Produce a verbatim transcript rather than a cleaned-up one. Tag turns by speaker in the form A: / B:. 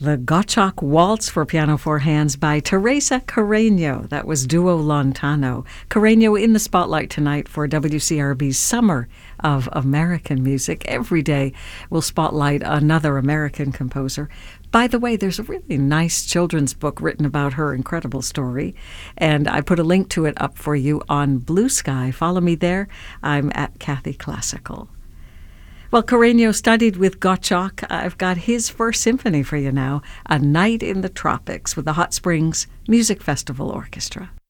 A: The Gottschalk Waltz for Piano Four Hands by Teresa Carreño. That was Duo Lontano. Carreño in the spotlight tonight for W C R B's Summer of American Music. Every day we'll spotlight another American composer. By the way, there's a really nice children's book written about her incredible story, and I put a link to it up for you on Blue Sky. Follow me there. I'm at Kathy Classical. Well, Carreño studied with Gottschalk. I've got his first symphony for you now, A Night in the Tropics with the Hot Springs Music Festival Orchestra.